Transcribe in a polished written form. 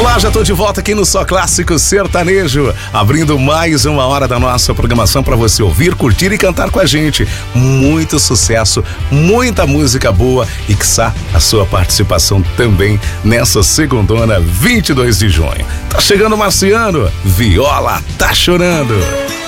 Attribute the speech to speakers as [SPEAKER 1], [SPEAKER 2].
[SPEAKER 1] Olá, já tô de volta aqui no Só Clássico Sertanejo, abrindo mais uma hora da nossa programação para você ouvir, curtir e cantar com a gente. Muito sucesso, muita música boa e quiçá a sua participação também nessa segundona, 22 de junho. Tá chegando o Marciano, Viola tá chorando.